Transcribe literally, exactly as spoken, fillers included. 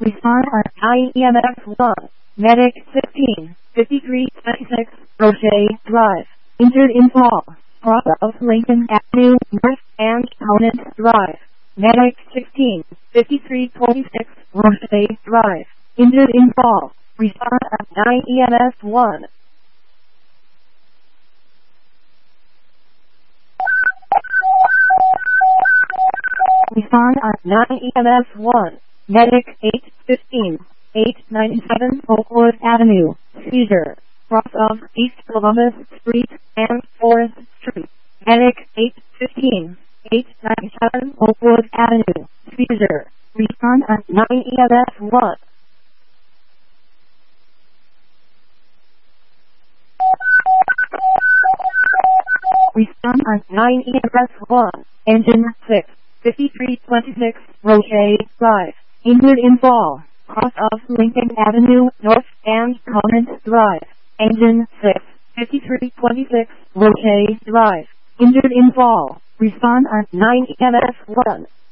Respond on nine E M S one. Medic fifteen, fifty-three twenty-six, Roche Drive. Injured in fall. Cross of Lincoln Avenue North and Conant Drive. Medic sixteen, fifty-three twenty-six, Roche Drive. Injured in fall. Respond at nine E M S one. Respond at nine E M S one. Medic eight fifteen, eight ninety-seven Oakwood Avenue. Seizure. Cross of East Columbus Street and Forest Street. Medic eight fifteen, eight ninety-seven Oakwood Avenue. Seizure. Respond at nine E M S one. Respond at nine E M S one. Engine six, fifty-three twenty-six, Roche Drive. Injured in fall. Cross of Lincoln Avenue North and Conant Drive. Engine six, fifty-three twenty-six, Roche Drive. Injured in fall. Respond at nine E M S one.